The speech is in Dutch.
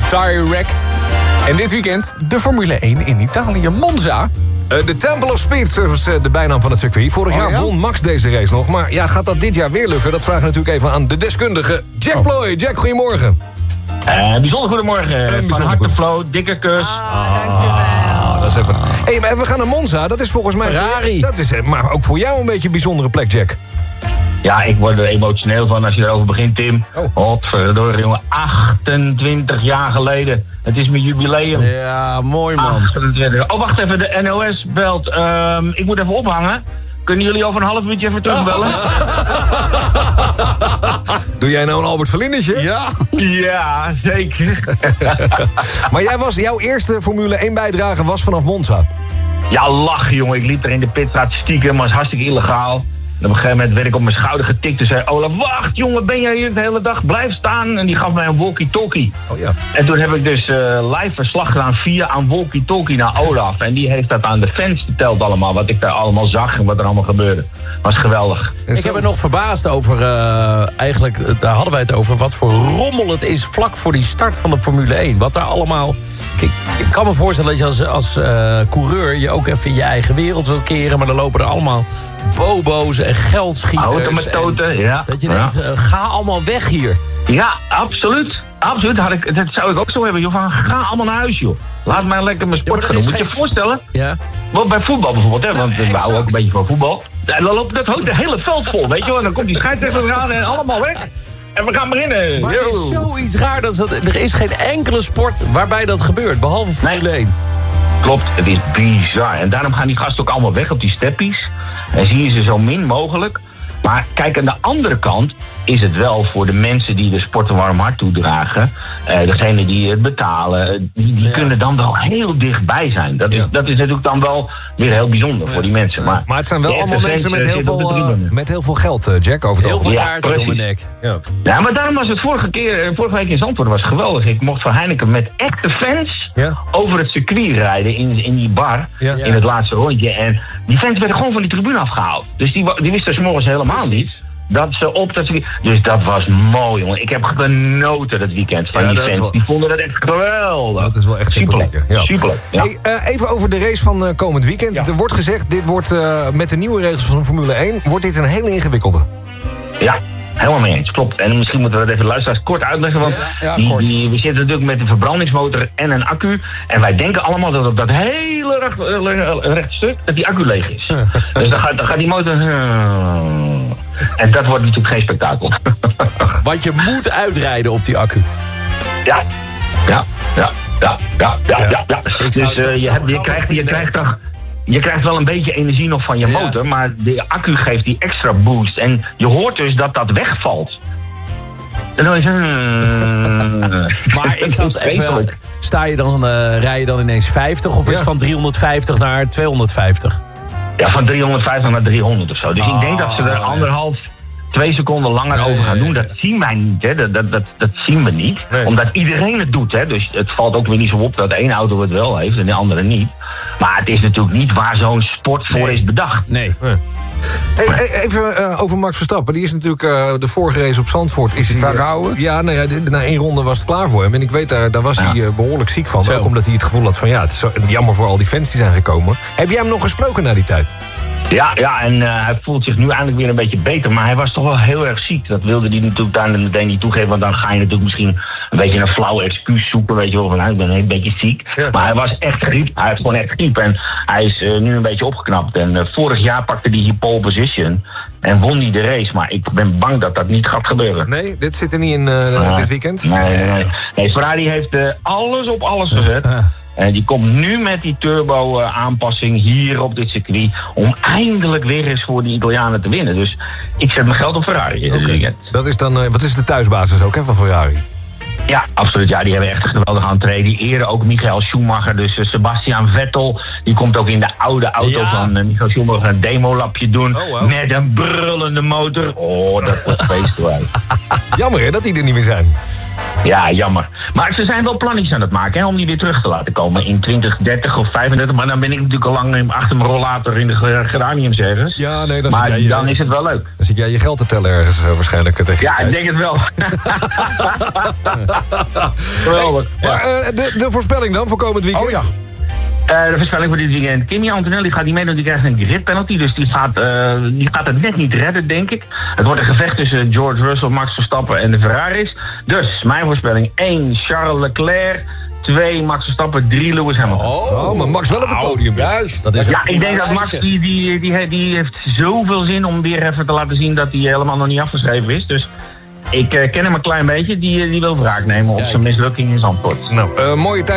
Direct. En dit weekend de Formule 1 in Italië, Monza. De Temple of Speed is de bijnaam van het circuit. Vorig jaar won Max deze race nog. Maar ja, gaat dat dit jaar weer lukken? Dat vragen we natuurlijk even aan de deskundige Jack Ploy. Jack, goedemorgen. Bijzonder goedemorgen. Van harte flow, dikke kus. Dankjewel. Dat is even... Hey, maar we gaan naar Monza. Dat is volgens mij... Ferrari. Dat is maar ook voor jou een beetje een bijzondere plek, Jack. Ja, ik word er emotioneel van als je erover begint, Tim. Godverdorie, jongen. 28 jaar geleden. Het is mijn jubileum. Ja, mooi man. 28. Oh, wacht even. De NOS belt. Ik moet even ophangen. Kunnen jullie over een half minuutje even terugbellen? Doe jij nou een Albert Verlindertje? Ja. Ja, zeker. Maar jouw eerste Formule 1 bijdrage was vanaf Monza. Ja, lachen, jongen. Ik liep er in de pitstraat stiekem. Maar het was hartstikke illegaal. En op een gegeven moment werd ik op mijn schouder getikt en zei... Olaf, wacht jongen, ben jij hier de hele dag? Blijf staan. En die gaf mij een walkie-talkie. Oh ja. En toen heb ik dus live verslag gedaan via een walkie-talkie naar Olaf. En die heeft dat aan de fans verteld allemaal. Wat ik daar allemaal zag en wat er allemaal gebeurde. Was geweldig. Ik heb er nog verbaasd over, eigenlijk, daar hadden wij het over... wat voor rommel het is vlak voor die start van de Formule 1. Wat daar allemaal... Kijk, ik kan me voorstellen dat je als coureur... je ook even in je eigen wereld wil keren... maar dan lopen er allemaal bobo's en geldschieters. Auto met toten, ja. Dat je denkt, ga allemaal weg hier. Ja, absoluut. Absoluut, dat zou ik ook zo hebben. Joh, van, ga allemaal naar huis, joh. Laat mij lekker mijn sport gaan doen. Moet je je voorstellen? Ja. Bij voetbal bijvoorbeeld, hè, want we houden ook een beetje van voetbal. Dan loopt dat hele veld vol, weet je wel. En dan komt die scheidsrechter eraan en allemaal weg. En we gaan beginnen. Maar het is zoiets raar. Er is geen enkele sport waarbij dat gebeurt, behalve Formule 1. Klopt, het is bizar. En daarom gaan die gasten ook allemaal weg op die steppies. En zie je ze zo min mogelijk. Maar kijk, aan de andere kant is het wel voor de mensen die de sport een warm hart toedragen. Degene die het betalen, die kunnen dan wel heel dichtbij zijn. Dat is natuurlijk dan wel weer heel bijzonder voor die mensen. Maar het zijn wel allemaal mensen met heel veel geld, Jack, over het heel veel kaartjes om de nek. Ja, maar daarom was het vorige week in Zandvoort was geweldig. Ik mocht van Heineken met echte fans over het circuit rijden in die bar. In het laatste rondje. En die fans werden gewoon van die tribune afgehaald. Dus die wisten 's morgens helemaal niet dat ze op dat circuit... Dus dat was mooi, jongen. Ik heb genoten dat weekend van die fans. Die vonden dat echt geweldig. Dat is wel echt superleuk. Superleuk. Ja. Hey, even over de race van komend weekend. Ja. Er wordt gezegd, dit wordt met de nieuwe regels van Formule 1... wordt dit een hele ingewikkelde. Ja. Helemaal mee eens, klopt. En misschien moeten we dat even luisteraars kort uitleggen. Want we zitten natuurlijk met een verbrandingsmotor en een accu. En wij denken allemaal dat op dat hele recht stuk... dat die accu leeg is. Dus dan gaat die motor... En dat wordt natuurlijk geen spektakel. Want je moet uitrijden op die accu. Ja. Dus je krijgt wel een beetje energie nog van je motor, maar de accu geeft die extra boost. En je hoort dus dat wegvalt. En dan is maar is dat even... rij je dan ineens 50 of is het van 350 naar 250? Ja, van 350 naar 300 of zo. Dus ik denk dat ze er 2 seconden langer over gaan doen. Dat zien wij niet, hè. Dat zien we niet. Nee. Omdat iedereen het doet, hè. Dus het valt ook weer niet zo op dat de ene auto het wel heeft en de andere niet. Maar het is natuurlijk niet waar zo'n sport voor is bedacht. Nee. Hey, even over Max Verstappen. Die is natuurlijk de vorige race op Zandvoort. Is hij gehouden? Ja, na 1 ronde was het klaar voor hem. En ik weet, daar was hij behoorlijk ziek van. Ook omdat hij het gevoel had van het is jammer voor al die fans die zijn gekomen. Heb jij hem nog gesproken na die tijd? Ja, en hij voelt zich nu eindelijk weer een beetje beter. Maar hij was toch wel heel erg ziek. Dat wilde hij natuurlijk daar meteen niet toegeven. Want dan ga je natuurlijk misschien een beetje een flauw excuus zoeken. Weet je wel, van ik ben een beetje ziek. Ja. Maar hij was echt griep. Hij heeft gewoon echt griep. En hij is nu een beetje opgeknapt. En vorig jaar pakte hij pole position. En won hij de race. Maar ik ben bang dat dat niet gaat gebeuren. Nee, dit zit er niet in dit weekend? Nee, Ferrari heeft alles op alles gezet. En die komt nu met die turbo-aanpassing hier op dit circuit... om eindelijk weer eens voor die Italianen te winnen. Dus ik zet mijn geld op Ferrari dit weekend. Dat is dan, wat is de thuisbasis ook, hè, van Ferrari? Ja, absoluut. Ja, die hebben echt een geweldige entree. Die eren ook Michael Schumacher. Dus Sebastian Vettel, die komt ook in de oude auto van Michael Schumacher een demolapje doen. Met een brullende motor. Oh, dat wordt feest eruit. Jammer hè, dat die er niet meer zijn. Ja, jammer. Maar ze zijn wel plannetjes aan het maken, hè, om die weer terug te laten komen in 2030 of 35. Maar dan ben ik natuurlijk al lang achter mijn rollator in de geraniums ergens. Ja, nee, dan maar dan is het wel leuk. Dan zit jij je geld te tellen ergens waarschijnlijk tegen die tijd. Ik denk het wel. Geweldig. Maar de voorspelling dan voor komend weekend? Oh ja. De voorspelling voor dit weekend. Kimi Antonelli gaat niet meedoen, die krijgt een gridpenalty. Dus die gaat het net niet redden, denk ik. Het wordt een gevecht tussen George Russell, Max Verstappen en de Ferraris. Dus mijn voorspelling: 1 Charles Leclerc, 2 Max Verstappen, 3 Lewis Hamilton. Oh, maar Max wel op het podium. Juist. Dat is ik denk dat Max die heeft zoveel zin om weer even te laten zien dat hij helemaal nog niet afgeschreven is. Dus ik ken hem een klein beetje. Die wil wraak nemen op zijn mislukking in Zandvoort. Nou, mooie tijd.